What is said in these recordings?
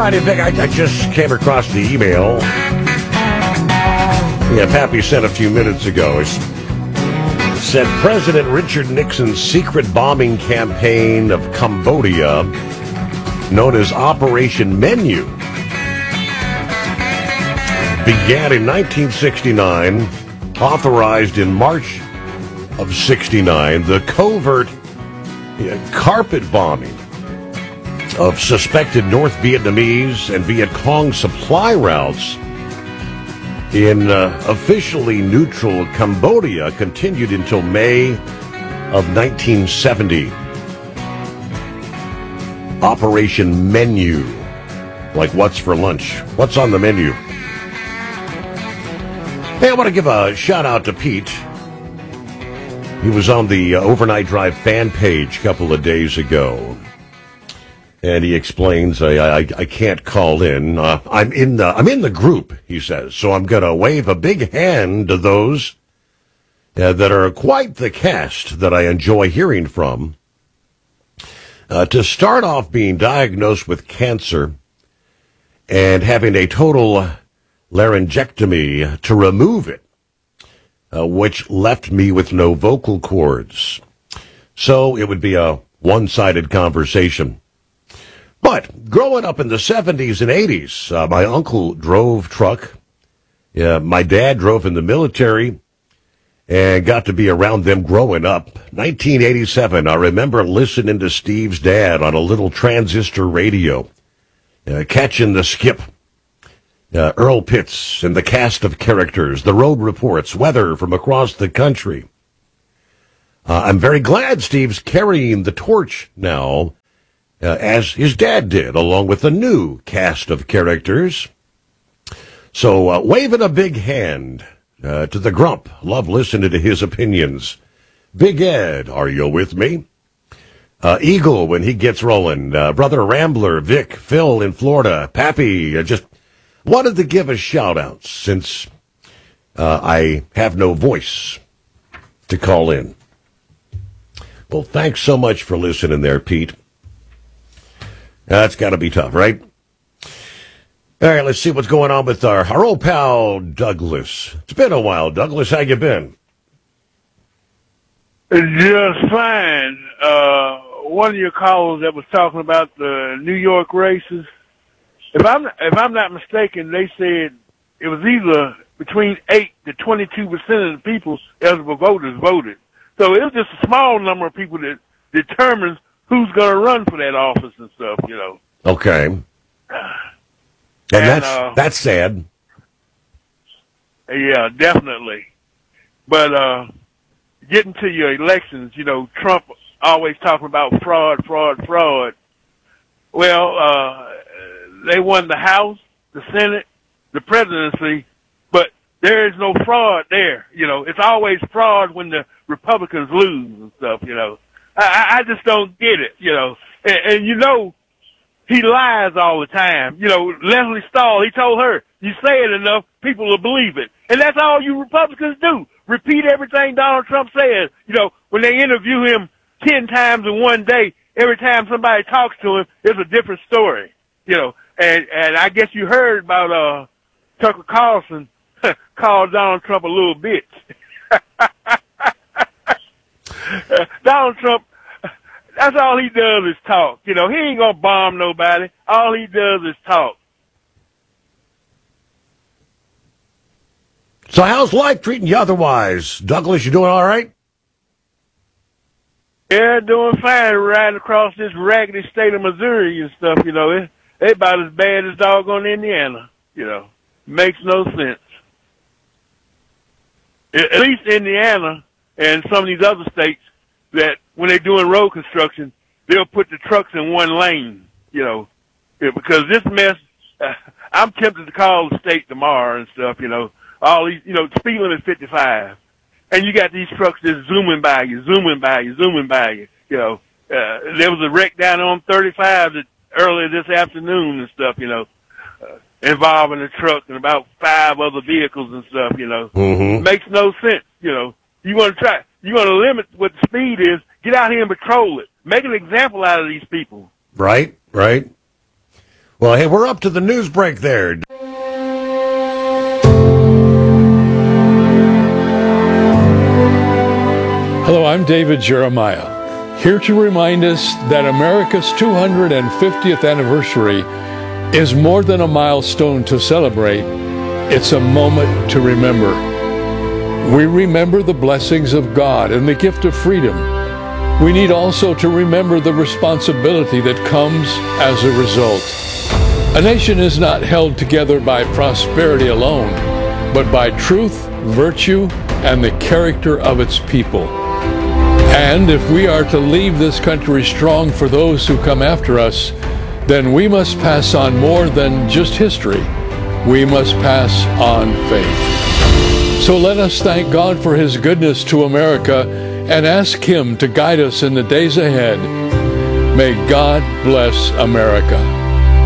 right, Vic, I just came across the email. Yeah, Pappy sent a few minutes ago. It said President Richard Nixon's secret bombing campaign of Cambodia, known as Operation Menu, began in 1969, authorized in March of 69, the covert carpet bombing of suspected North Vietnamese and Viet Cong supply routes in officially neutral Cambodia continued until May of 1970. Operation Menu. Like what's for lunch? What's on the menu? Hey, I want to give a shout out to Pete. He was on the Overnight Drive fan page a couple of days ago. And he explains, I can't call in. I'm in the group, he says. So I'm going to wave a big hand to those that are quite the cast that I enjoy hearing from. To start off being diagnosed with cancer and having a total laryngectomy to remove it, which left me with no vocal cords. So it would be a one-sided conversation. But growing up in the 70s and 80s, my uncle drove truck. My dad drove in the military and got to be around them growing up. 1987, I remember listening to Steve's dad on a little transistor radio, catching the skip. Earl Pitts and the cast of characters, the road reports, weather from across the country. I'm very glad Steve's carrying the torch now, as his dad did, along with a new cast of characters. So, waving a big hand to the Grump. Love listening to his opinions. Big Ed, are you with me? Eagle, when he gets rolling. Brother Rambler, Vic, Phil in Florida. Pappy, just wanted to give a shout-out since I have no voice to call in. Well, thanks so much for listening there, Pete. That's got to be tough, right? All right, let's see what's going on with our old pal, Douglas. It's been a while, Douglas. How you been? Just fine. One of your callers that was talking about the New York races, if I'm not mistaken, they said it was either between 8 to 22% of the people eligible voters voted. So it was just a small number of people that determines who's going to run for that office and stuff, you know. Okay. And that's sad. Yeah, definitely. But getting to your elections, you know, Trump always talking about fraud. Well, they won the House, the Senate, the presidency, but there is no fraud there. You know, it's always fraud when the Republicans lose and stuff, you know. I just don't get it, you know. And you know, he lies all the time. You know, Leslie Stahl, he told her, you say it enough, people will believe it. And that's all you Republicans do. Repeat everything Donald Trump says. You know, when they interview him 10 times in one day, every time somebody talks to him, it's a different story. You know, and I guess you heard about Tucker Carlson called Donald Trump a little bitch. Donald Trump, that's all he does is talk. You know, he ain't gonna bomb nobody. All he does is talk. So how's life treating you otherwise? Douglas, you doing all right? Yeah, doing fine, riding across this raggedy state of Missouri and stuff, you know. They about as bad as doggone Indiana, you know. Makes no sense. At least Indiana and some of these other states that when they're doing road construction, they'll put the trucks in one lane, you know. Yeah, because this mess, I'm tempted to call the state tomorrow and stuff, you know. All these, you know, speed limit 55. And you got these trucks just zooming by you, you know. There was a wreck down on 35 earlier this afternoon and stuff, you know, involving a truck and about 5 other vehicles and stuff, you know. Mm-hmm. Makes no sense, you know. You want to limit what the speed is, get out here and patrol it. Make an example out of these people. Right. Well, hey, we're up to the news break there. Hello, I'm David Jeremiah, here to remind us that America's 250th anniversary is more than a milestone to celebrate. It's a moment to remember. We remember the blessings of God and the gift of freedom. We need also to remember the responsibility that comes as a result. A nation is not held together by prosperity alone, but by truth, virtue, and the character of its people. And if we are to leave this country strong for those who come after us, then we must pass on more than just history. We must pass on faith. So let us thank God for His goodness to America and ask Him to guide us in the days ahead. May God bless America.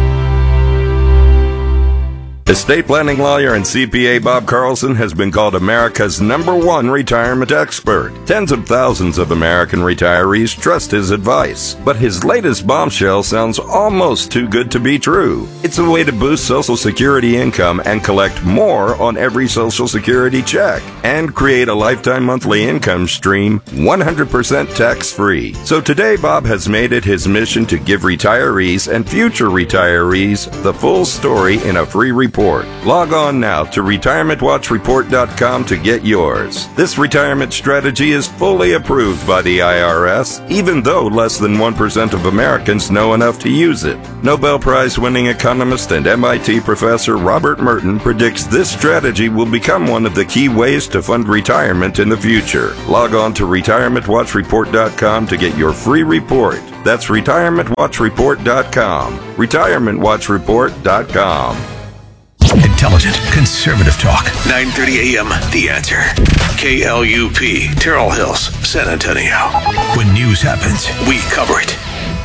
Estate planning lawyer and CPA Bob Carlson has been called America's #1 retirement expert. Tens of thousands of American retirees trust his advice. But his latest bombshell sounds almost too good to be true. It's a way to boost Social Security income and collect more on every Social Security check and create a lifetime monthly income stream 100% tax-free. So today, Bob has made it his mission to give retirees and future retirees the full story in a free report. Log on now to retirementwatchreport.com to get yours. This retirement strategy is fully approved by the IRS, even though less than 1% of Americans know enough to use it. Nobel Prize-winning economist and MIT professor Robert Merton predicts this strategy will become one of the key ways to fund retirement in the future. Log on to retirementwatchreport.com to get your free report. That's retirementwatchreport.com. retirementwatchreport.com. Intelligent, conservative talk. 9:30 a.m. The Answer. KLUP, Terrell Hills, San Antonio. When news happens, we cover it.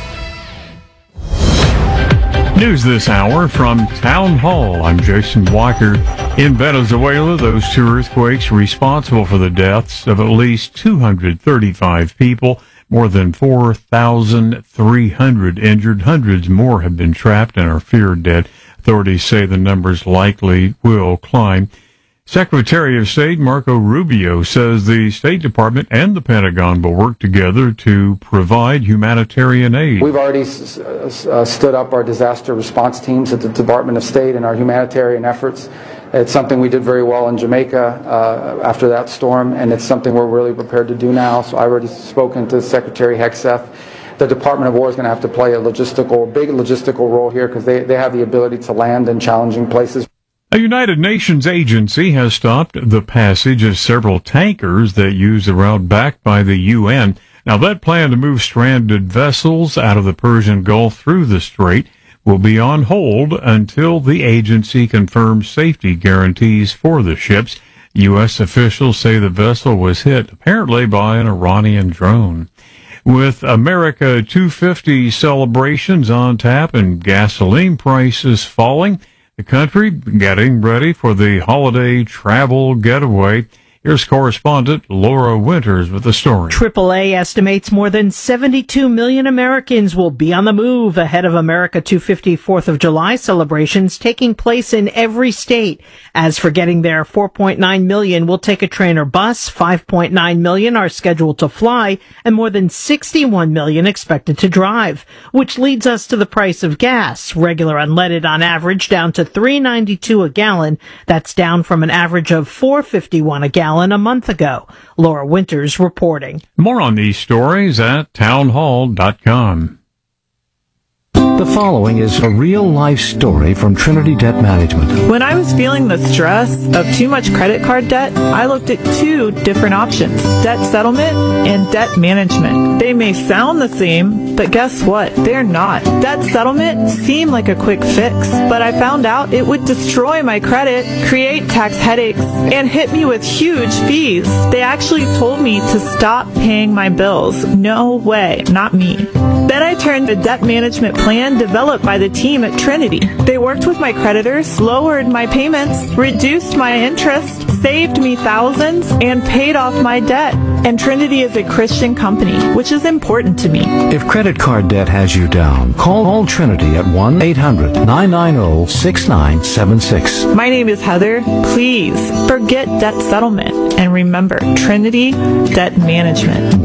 News this hour from Town Hall. I'm Jason Walker. In Venezuela, those two earthquakes responsible for the deaths of at least 235 people, more than 4,300 injured. Hundreds more have been trapped and are feared dead. Authorities say the numbers likely will climb. Secretary of State Marco Rubio says the State Department and the Pentagon will work together to provide humanitarian aid. We've already stood up our disaster response teams at the Department of State and our humanitarian efforts. It's something we did very well in Jamaica after that storm, and it's something we're really prepared to do now. So I've already spoken to Secretary Hegseth. The Department of War is going to have to play a big logistical role here because they have the ability to land in challenging places. A United Nations agency has stopped the passage of several tankers that use the route backed by the UN. Now, that plan to move stranded vessels out of the Persian Gulf through the strait will be on hold until the agency confirms safety guarantees for the ships. U.S. officials say the vessel was hit apparently by an Iranian drone. With America 250 celebrations on tap and gasoline prices falling, the country getting ready for the holiday travel getaway. Here's correspondent Laura Winters with the story. AAA estimates more than 72 million Americans will be on the move ahead of America 250 4th of July celebrations taking place in every state. As for getting there, 4.9 million will take a train or bus, 5.9 million are scheduled to fly, and more than 61 million expected to drive. Which leads us to the price of gas. Regular unleaded on average down to $3.92 a gallon. That's down from an average of $4.51 a gallon a month ago. Laura Winters reporting. More on these stories at townhall.com. The following is a real-life story from Trinity Debt Management. When I was feeling the stress of too much credit card debt, I looked at two different options, debt settlement and debt management. They may sound the same, but guess what? They're not. Debt settlement seemed like a quick fix, but I found out it would destroy my credit, create tax headaches, and hit me with huge fees. They actually told me to stop paying my bills. No way, not me. Then I turned to debt management plan and developed by the team at Trinity. They worked with my creditors, lowered my payments, reduced my interest, saved me thousands, and paid off my debt. And Trinity is a Christian company, which is important to me. If credit card debt has you down, call Trinity at 1-800-990-6976. My name is Heather. Please forget debt settlement and remember Trinity Debt Management.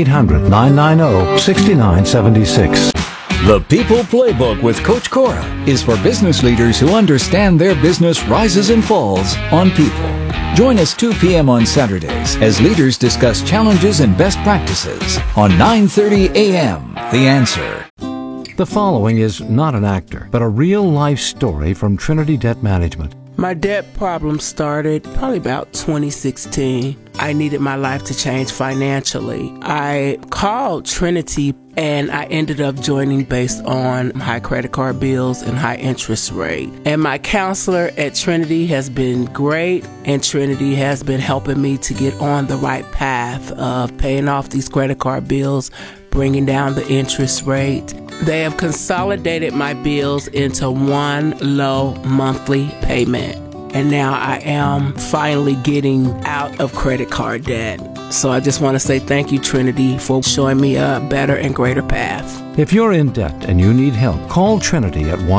1-800-990-6976. The People Playbook with Coach Cora is for business leaders who understand their business rises and falls on people. Join us 2 p.m. on Saturdays as leaders discuss challenges and best practices on 9:30 a.m. The Answer. The following is not an actor, but a real-life story from Trinity Debt Management. My debt problem started probably about 2016. I needed my life to change financially. I called Trinity and I ended up joining based on high credit card bills and high interest rate. And my counselor at Trinity has been great, and Trinity has been helping me to get on the right path of paying off these credit card bills, bringing down the interest rate. They have consolidated my bills into one low monthly payment. And now I am finally getting out of credit card debt. So I just want to say thank you, Trinity, for showing me a better and greater path. If you're in debt and you need help, call Trinity at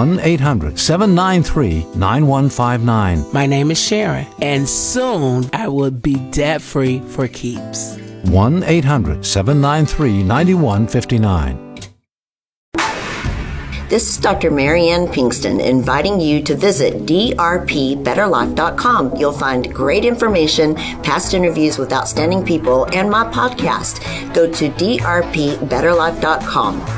1-800-793-9159. My name is Sharon, and soon I will be debt-free for keeps. 1-800-793-9159. This is Dr. Marianne Pinkston inviting you to visit drpbetterlife.com. You'll find great information, past interviews with outstanding people, and my podcast. Go to drpbetterlife.com.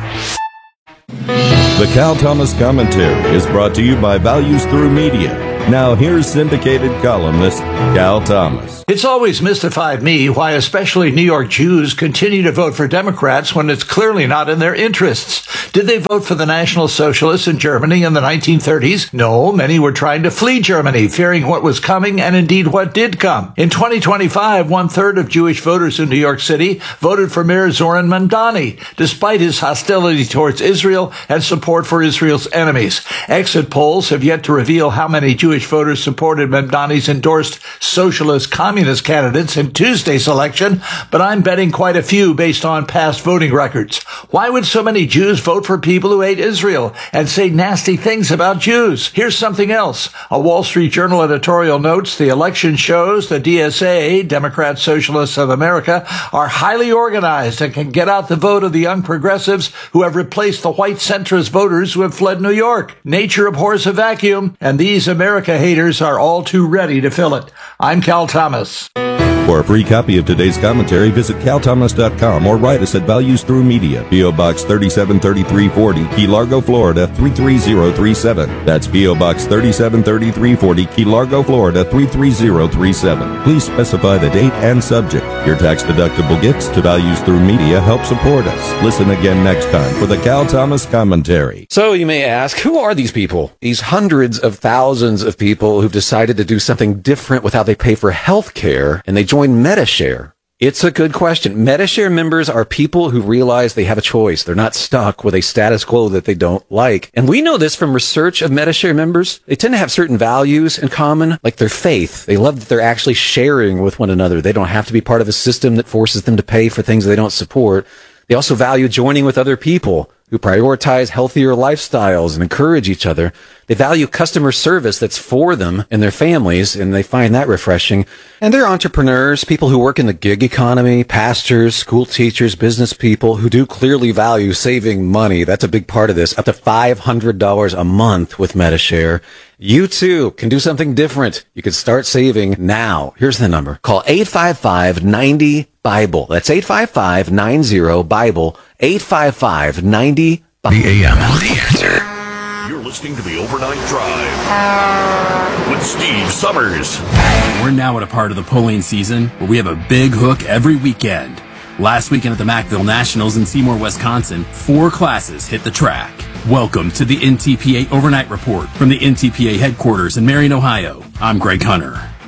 The Cal Thomas Commentary is brought to you by Values Through Media. Now here's syndicated columnist Cal Thomas. It's always mystified me why especially New York Jews continue to vote for Democrats when it's clearly not in their interests. Did they vote for the National Socialists in Germany in the 1930s? No, many were trying to flee Germany, fearing what was coming and indeed what did come. In 2025, 1/3 of Jewish voters in New York City voted for Mayor Zoran Mamdani, despite his hostility towards Israel and support for Israel's enemies. Exit polls have yet to reveal how many Jewish voters supported Mamdani's endorsed socialist communist candidates in Tuesday's election, but I'm betting quite a few based on past voting records. Why would so many Jews vote for people who hate Israel and say nasty things about Jews? Here's something else. A Wall Street Journal editorial notes the election shows the DSA, Democrat Socialists of America, are highly organized and can get out the vote of the young progressives who have replaced the white centrist voters who have fled New York. Nature abhors a vacuum, and these America haters are all too ready to fill it. I'm Cal Thomas. For a free copy of today's commentary, visit calthomas.com or write us at Values Through Media, P.O. Box 373340, Key Largo, Florida 33037. That's P.O. Box 373340, Key Largo, Florida 33037. Please specify the date and subject. Your tax-deductible gifts to Values Through Media help support us. Listen again next time for the Cal Thomas Commentary. So you may ask, who are these people? These hundreds of thousands of people who've decided to do something different with how they pay for health care, and they join Medi-Share. It's a good question. Medi-Share members are people who realize they have a choice. They're not stuck with a status quo that they don't like. And we know this from research of Medi-Share members. They tend to have certain values in common, like their faith. They love that they're actually sharing with one another. They don't have to be part of a system that forces them to pay for things they don't support. They also value joining with other people who prioritize healthier lifestyles and encourage each other. They value customer service that's for them and their families, and they find that refreshing. And they're entrepreneurs, people who work in the gig economy, pastors, school teachers, business people who do clearly value saving money. That's a big part of this, up to $500 a month with Medi-Share. You too can do something different. You can start saving now. Here's the number. Call 855-90-BIBLE. That's 855-90-BIBLE. 855-90-BIBLE. The AM. The Answer. You're listening to the Overnight Drive with Steve Summers. We're now at a part of the polling season where we have a big hook every weekend. Last weekend at the Macville Nationals in Seymour, Wisconsin, 4 classes hit the track. Welcome to the NTPA Overnight Report from the NTPA headquarters in Marion, Ohio. I'm Greg Hunter.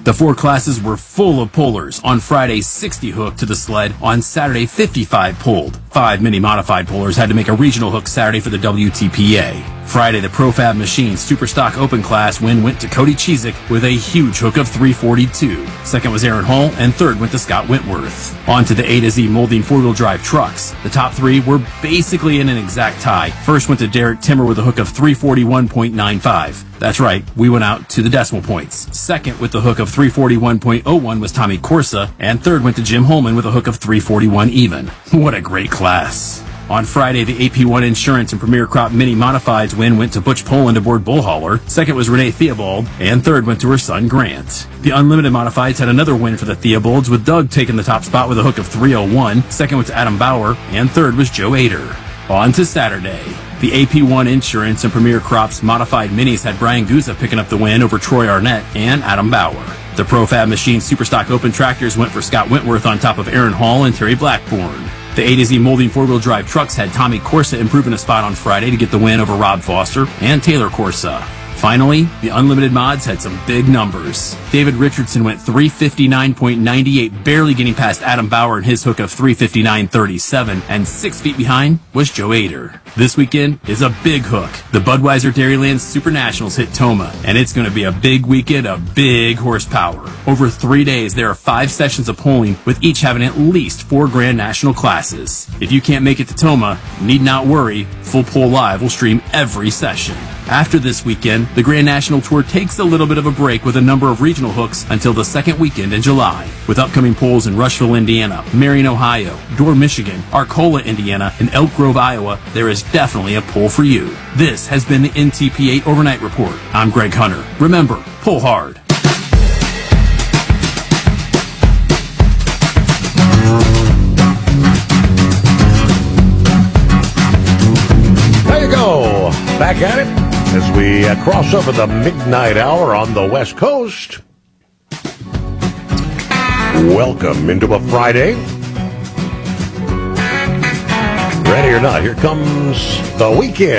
The 4 classes were full of pullers. On Friday, 60 hooked to the sled. On Saturday, 55 pulled. 5 mini-modified pullers had to make a regional hook Saturday for the WTPA. Friday, the Profab Machine Superstock Open class win went to Cody Chizik with a huge hook of 342. Second was Aaron Hall, and third went to Scott Wentworth. On to the A to Z molding 4-wheel drive trucks. The top 3 were basically in an exact tie. First went to Derek Timmer with a hook of 341.95. That's right, we went out to the decimal points. Second with the hook of 341.01 was Tommy Corsa, and third went to Jim Holman with a hook of 341 even. What a great class. On Friday, the AP1 Insurance and Premier Crop Mini Modifieds win went to Butch Poland aboard Bullhauler. Second was Renee Theobald, and third went to her son Grant. The Unlimited Modifieds had another win for the Theobalds, with Doug taking the top spot with a hook of 301. Second went to Adam Bauer, and third was Joe Ader. On to Saturday. The AP1 Insurance and Premier Crops Modified Minis had Brian Guza picking up the win over Troy Arnett and Adam Bauer. The Profab Machine Superstock Open Tractors went for Scott Wentworth on top of Aaron Hall and Terry Blackburn. The A to Z molding 4-wheel drive trucks had Tommy Corsa improving a spot on Friday to get the win over Rob Foster and Taylor Corsa. Finally, the Unlimited Mods had some big numbers. David Richardson went 359.98, barely getting past Adam Bauer and his hook of 359.37, and 6 feet behind was Joe Ader. This weekend is a big hook. The Budweiser Dairyland Super Nationals hit Toma, and it's going to be a big weekend of big horsepower. Over 3 days, there are 5 sessions of pulling, with each having at least 4 Grand National classes. If you can't make it to Toma, need not worry. Full Pull Live will stream every session. After this weekend, the Grand National Tour takes a little bit of a break with a number of regional hooks until the second weekend in July. With upcoming pulls in Rushville, Indiana, Marion, Ohio, Dorr, Michigan, Arcola, Indiana, and Elk Grove, Iowa, there is definitely a pull for you. This has been the NTP8 Overnight Report. I'm Greg Hunter. Remember, pull hard. There you go. Back at it as we cross over the midnight hour on the West Coast. Welcome into a Friday. Ready or not, here comes the weekend.